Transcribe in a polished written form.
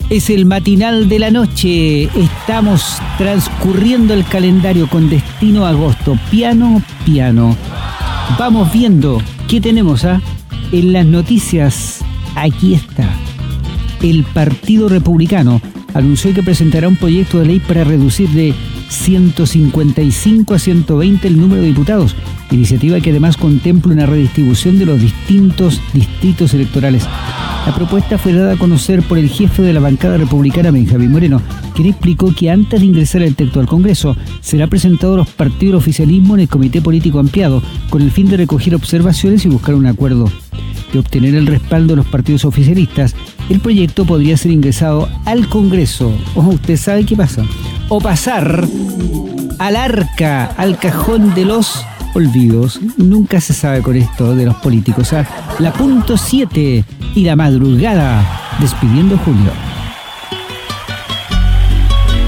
Es el matinal de la noche. Estamos transcurriendo el calendario con destino a agosto. Piano, piano. Vamos viendo qué tenemos, en las noticias. Aquí está. El Partido Republicano anunció que presentará un proyecto de ley para reducir de 155 a 120 el número de diputados. Iniciativa que además contempla una redistribución de los distintos distritos electorales. La propuesta fue dada a conocer por el jefe de la bancada republicana, Benjamín Moreno, quien explicó que antes de ingresar el texto al Congreso, será presentado a los partidos del oficialismo en el Comité Político Ampliado, con el fin de recoger observaciones y buscar un acuerdo. De obtener el respaldo de los partidos oficialistas, el proyecto podría ser ingresado al Congreso. ¿Usted sabe qué pasa? O pasar al arca, al cajón de los olvidos. Nunca se sabe con esto de los políticos. La punto 7 y la madrugada, despidiendo julio.